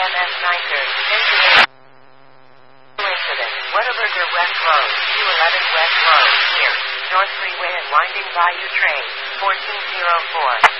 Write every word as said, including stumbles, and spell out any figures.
M S nine thirty. Incident. Incident. Whataburger West Road. two eleven West Road. Here. North Freeway and Winding Bayou Train. fourteen oh four.